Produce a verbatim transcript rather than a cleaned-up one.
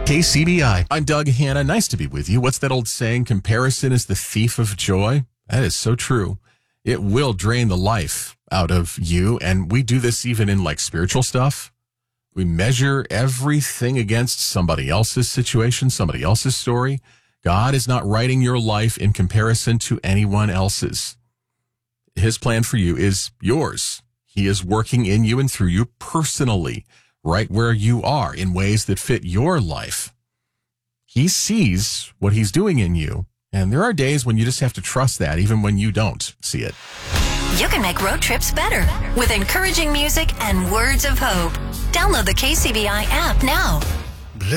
K C B I. I'm Doug Hanna. Nice to be with you. What's that old saying? Comparison is the thief of joy. That is so true. It will drain the life out of you. And we do this even in like spiritual stuff. We measure everything against somebody else's situation, somebody else's story. God is not writing your life in comparison to anyone else's. His plan for you is yours. He is working in you and through you personally, right where you are, in ways that fit your life. He sees what he's doing in you, and there are days when you just have to trust that, even when you don't see it. You can make road trips better with encouraging music and words of hope. Download the K C B I app now.